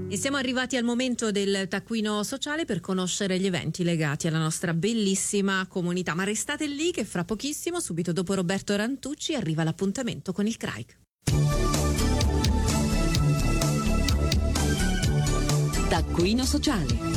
E siamo arrivati al momento del taccuino sociale per conoscere gli eventi legati alla nostra bellissima comunità. Ma restate lì che fra pochissimo, subito dopo Roberto Rantucci, arriva l'appuntamento con il CRAIC. Taccuino sociale.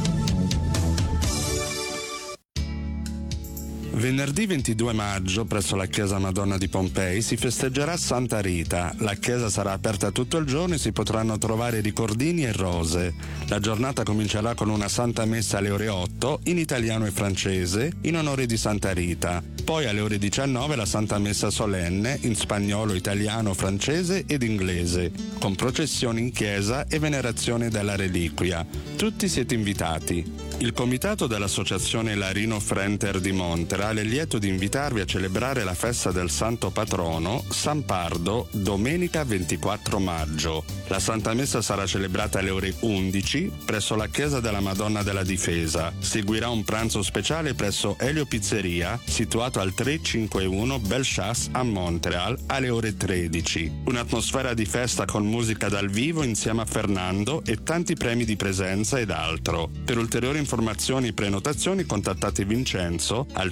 Venerdì 22 maggio, presso la chiesa Madonna di Pompei, si festeggerà Santa Rita. La chiesa sarà aperta tutto il giorno e si potranno trovare ricordini e rose. La giornata comincerà con una Santa Messa alle ore 8, in italiano e francese, in onore di Santa Rita. Poi alle ore 19 la Santa Messa solenne, in spagnolo, italiano, francese ed inglese, con processioni in chiesa e venerazione della reliquia. Tutti siete invitati. Il comitato dell'associazione Larino Frenter di Montreal è lieto di invitarvi a celebrare la festa del santo patrono, San Pardo, domenica 24 maggio. La Santa Messa sarà celebrata alle ore 11 presso la chiesa della Madonna della Difesa. Seguirà un pranzo speciale presso Elio Pizzeria, situato al 351 Bellechasse a Montreal, alle ore 13. Un'atmosfera di festa con musica dal vivo insieme a Fernando e tanti premi di presenza ed altro. Per ulteriori informazioni e prenotazioni contattate Vincenzo al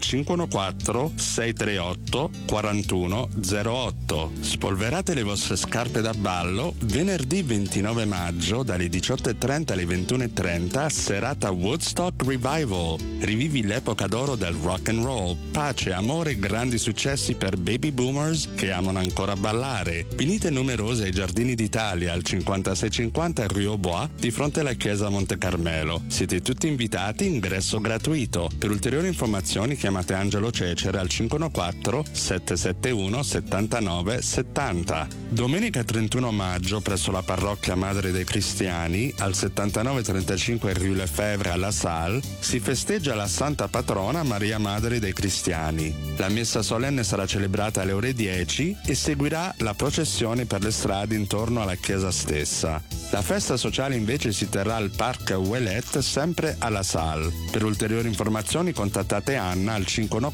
514-638-4108. Spolverate le vostre scarpe da ballo venerdì 29 maggio dalle 18.30 alle 21.30, serata Woodstock Revival. Rivivi l'epoca d'oro del rock and roll, pace, amore e grandi successi per baby boomers che amano ancora ballare. Venite numerose ai Giardini d'Italia al 5650 Rue aux Bois di fronte alla chiesa Monte Carmelo. Siete tutti invitati, ingresso gratuito. Per ulteriori informazioni chiamate Angelo Cecere al 514-771-7970. Domenica 31 maggio presso la parrocchia Madre dei Cristiani al 7935 Rue Lefebvre alla Salle si festeggia la Santa Patrona Maria Madre dei Cristiani. La messa solenne sarà celebrata alle ore 10 e seguirà la processione per le strade intorno alla chiesa stessa. La festa sociale invece si terrà al Parc Ouellet, sempre alla Salle. Per ulteriori informazioni contattate Anna al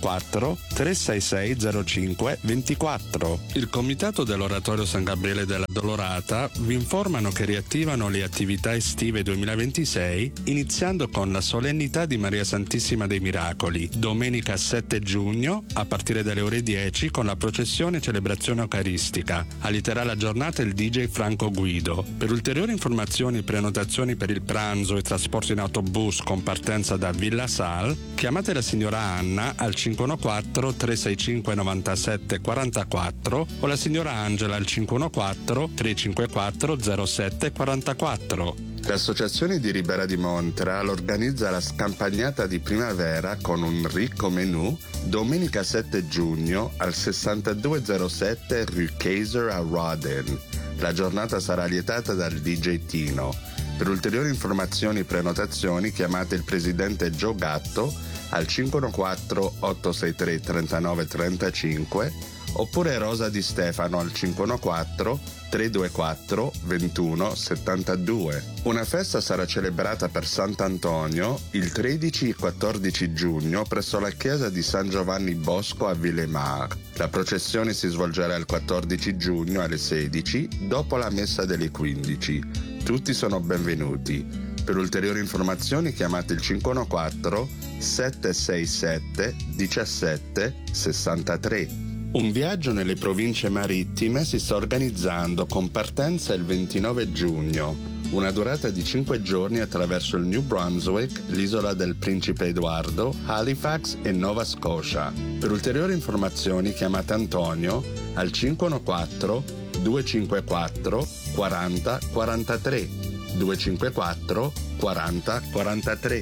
514-366-0524. Il comitato dell'Oratorio San Gabriele della Dolorata vi informano che riattivano le attività estive 2026 iniziando con la solennità di Maria Santissima dei Miracoli, domenica 7 giugno a partire dalle ore 10 con la processione e celebrazione eucaristica. Alliterà la giornata il DJ Franco Guido. Per ulteriori informazioni e prenotazioni per il pranzo e trasporto in autobus con partenza da Villa Sal, chiamate la signora Anna al 514-365-9744 o la signora Angela al 514-354-0744. L'associazione di Ribera di Montreal organizza la scampagnata di primavera con un ricco menù domenica 7 giugno al 6207 Rue Kaiser a Rodin. La giornata sarà lietata dal DJ Tino. Per ulteriori informazioni e prenotazioni chiamate il presidente Gio Gatto al 514-863-3935 oppure Rosa Di Stefano al 514-324-2172. Una festa sarà celebrata per Sant'Antonio il 13 e 14 giugno presso la chiesa di San Giovanni Bosco a Villemar. La processione si svolgerà il 14 giugno alle 16 dopo la messa delle 15. Tutti sono benvenuti. Per ulteriori informazioni chiamate il 514-767-1763. Un viaggio nelle province marittime si sta organizzando con partenza il 29 giugno, una durata di 5 giorni attraverso il New Brunswick, l'isola del Principe Edoardo, Halifax e Nova Scotia. Per ulteriori informazioni chiamate Antonio al 514-254-4043, 254-4043.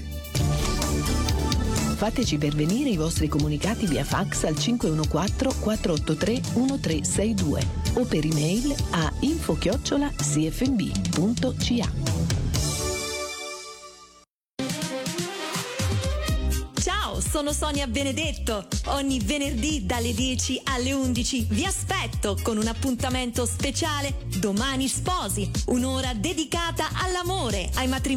Fateci pervenire i vostri comunicati via fax al 514-483-1362 o per email a info@cfb.ca. Ciao, sono Sonia Benedetto. Ogni venerdì dalle 10 alle 11 vi aspetto con un appuntamento speciale Domani Sposi, un'ora dedicata all'amore, ai matrimoni